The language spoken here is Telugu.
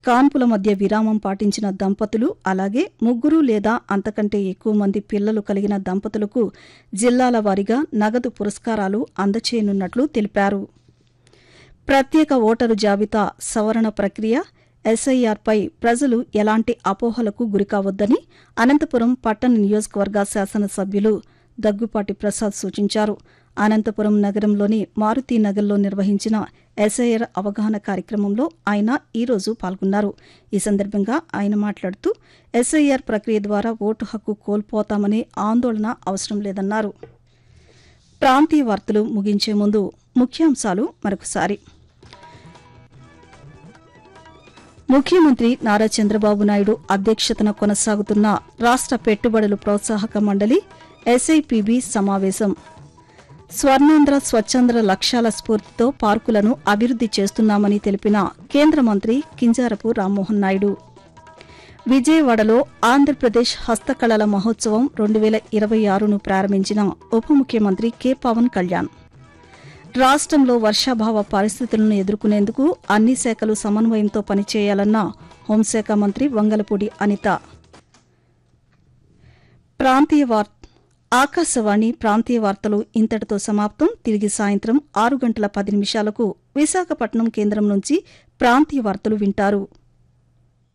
కాన్పుల మధ్య విరామం పాటించిన దంపతులు అలాగే 3 లేదా అంతకంటే ఎక్కువ మంది పిల్లలు కలిగిన దంపతులకు జిల్లాల వారీగా నగదు పురస్కారాలు అందచేయనున్నట్లు తెలిపారు. ప్రత్యేక ఓటరు జాబితా సవరణ ప్రక్రియ ఎస్ఐఆర్పై ప్రజలు ఎలాంటి అపోహలకు గురికావద్దని అనంతపురం పట్టణ నియోజకవర్గ శాసనసభ్యులు దగ్గుపాటి ప్రసాద్ సూచించారు. అనంతపురం నగరంలోని మారుతీనగర్లో నిర్వహించిన ఎస్ఐఆర్ అవగాహన కార్యక్రమంలో ఆయన ఈరోజు పాల్గొన్నారు. ఈ సందర్భంగా ఆయన మాట్లాడుతూ ఎస్ఐఆర్ ప్రక్రియ ద్వారా ఓటు హక్కు కోల్పోతామనే ఆందోళన అవసరం లేదన్నారు. ప్రాంతీయ వార్తలు ముగించే ముందు ముఖ్యాంశాలు మరొకసారి. ముఖ్యమంత్రి నారా చంద్రబాబు నాయుడు అధ్యక్షతన కొనసాగుతున్న రాష్ట పెట్టుబడులు ప్రోత్సాహక మండలి ఎస్ఐపిబి సమావేశం. స్వర్ణాంధ్ర స్వచ్ఛంద్ర లక్ష్యాల స్ఫూర్తితో పార్కులను అభివృద్ది చేస్తున్నామని తెలిపిన కేంద్ర మంత్రి కింజారపు రామ్మోహన్ నాయుడు. విజయవాడలో ఆంధ్రప్రదేశ్ హస్తకళల మహోత్సవం 2026ను ప్రారంభించిన ఉప ముఖ్యమంత్రి కె పవన్ కళ్యాణ్. రాష్ట్రంలో వర్షాభావ పరిస్థితులను ఎదుర్కొనేందుకు అన్ని శాఖలు సమన్వయంతో పనిచేయాలన్న హోంశాఖ మంత్రి వంగలపూడి అనిత. ఆకాశవాణి ప్రాంతీయ వార్తలు ఇంతటితో సమాప్తం. తిరిగి సాయంత్రం 6 గంటల 10 నిమిషాలకు విశాఖపట్నం కేంద్రం నుంచి ప్రాంతీయ వార్తలు వింటారు.